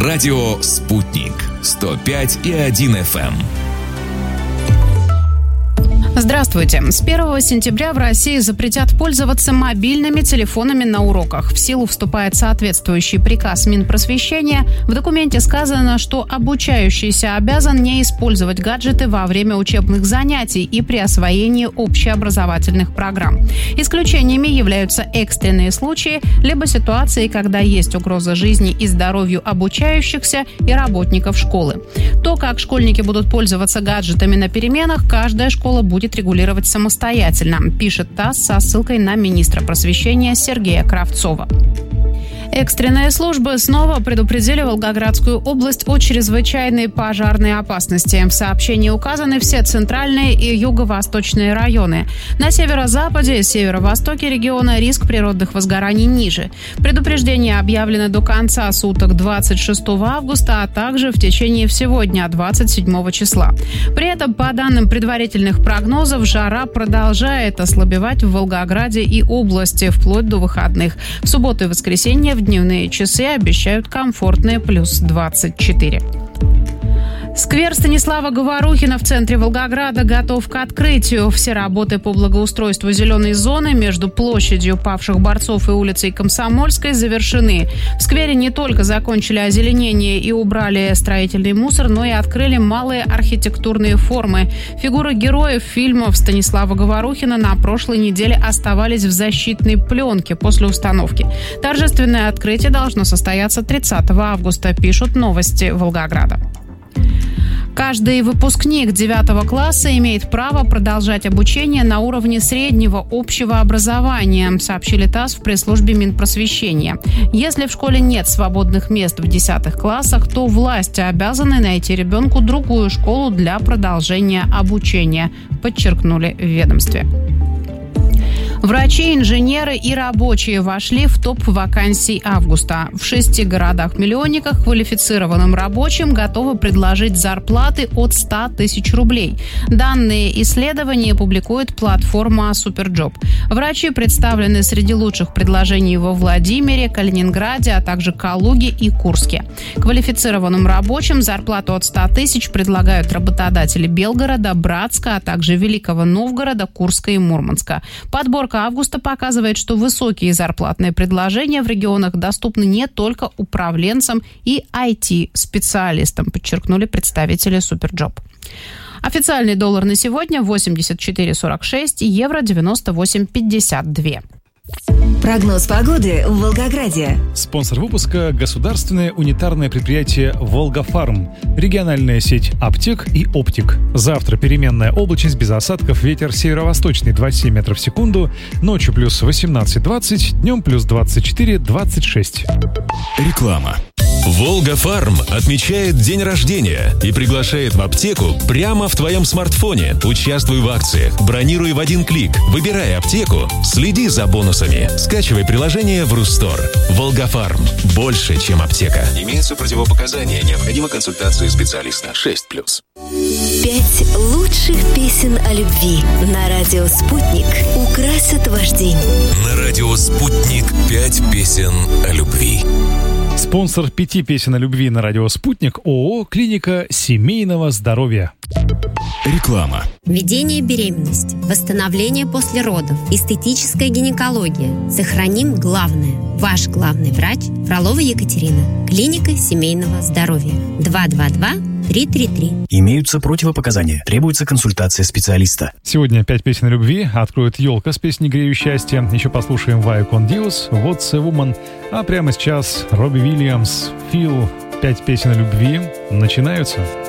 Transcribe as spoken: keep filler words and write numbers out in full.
Радио «Спутник» сто пять и один эф эм. Здравствуйте. С первого сентября в России запретят пользоваться мобильными телефонами на уроках. В силу вступает соответствующий приказ Минпросвещения. В документе сказано, что обучающийся обязан не использовать гаджеты во время учебных занятий и при освоении общеобразовательных программ. Исключениями являются экстренные случаи, либо ситуации, когда есть угроза жизни и здоровью обучающихся и работников школы. То, как школьники будут пользоваться гаджетами на переменах, каждая школа будет регулировать самостоятельно, пишет ТАСС со ссылкой на министра просвещения Сергея Кравцова. Экстренные службы снова предупредили Волгоградскую область о чрезвычайной пожарной опасности. В сообщении указаны все центральные и юго-восточные районы. На северо-западе и северо-востоке региона риск природных возгораний ниже. Предупреждения объявлены до конца суток двадцать шестого августа, а также в течение всего дня двадцать седьмого числа. При этом, по данным предварительных прогнозов, жара продолжает ослабевать в Волгограде и области вплоть до выходных. В субботу и воскресенье в дневные часы обещают комфортные плюс двадцать четыре. Сквер Станислава Говорухина в центре Волгограда готов к открытию. Все работы по благоустройству зеленой зоны между площадью павших борцов и улицей Комсомольской завершены. В сквере не только закончили озеленение и убрали строительный мусор, но и открыли малые архитектурные формы. Фигуры героев фильмов Станислава Говорухина на прошлой неделе оставались в защитной пленке после установки. Торжественное открытие должно состояться тридцатого августа, пишут новости Волгограда. Каждый выпускник девятого класса имеет право продолжать обучение на уровне среднего общего образования, сообщили ТАСС в пресс-службе Минпросвещения. Если в школе нет свободных мест в десятых классах, то власти обязаны найти ребенку другую школу для продолжения обучения, подчеркнули в ведомстве. Врачи, инженеры и рабочие вошли в топ вакансий августа. В шести городах-миллионниках квалифицированным рабочим готовы предложить зарплаты от ста тысяч рублей. Данные исследования публикует платформа Суперджоп. Врачи представлены среди лучших предложений во Владимире, Калининграде, а также Калуге и Курске. Квалифицированным рабочим зарплату от ста тысяч предлагают работодатели Белгорода, Братска, а также Великого Новгорода, Курска и Мурманска. Подборка августа показывает, что высокие зарплатные предложения в регионах доступны не только управленцам и ай ти-специалистам, подчеркнули представители Суперджоп. Официальный доллар на сегодня восемьдесят четыре сорок шесть, евро девяносто восемь пятьдесят два. Прогноз погоды в Волгограде. Спонсор выпуска – государственное унитарное предприятие «Волгафарм», региональная сеть аптек и оптик. Завтра переменная облачность без осадков, ветер северо-восточный двадцать семь метров в секунду, ночью плюс восемнадцать двадцать, днем плюс двадцать четыре двадцать шесть. Реклама. «Волгафарм» отмечает день рождения и приглашает в аптеку прямо в твоем смартфоне. Участвуй в акциях, бронируй в один клик, выбирай аптеку, следи за бонусами. Скачивай приложение в Рустор. «Волгафарм» – больше, чем аптека. Имеются противопоказания, необходима консультация специалиста. шесть плюс. Пять лучших песен о любви на радио «Спутник» украсят ваш день. На радио «Спутник» пять песен о любви. Спонсор пяти песен о любви на радио «Спутник» ООО «Клиника семейного здоровья». Реклама. Введение беременности, восстановление после родов, эстетическая гинекология. Сохраним главное. Ваш главный врач Фролова Екатерина. Клиника семейного здоровья. два два два три три три. Имеются противопоказания. Требуется консультация специалиста. Сегодня пять песен о любви. Откроет елка с песней «Грею счастье». Еще послушаем Ваю Кон Диос, «What's a Woman». А прямо сейчас Робби Уильямс, «Фил». Пять песен о любви начинаются.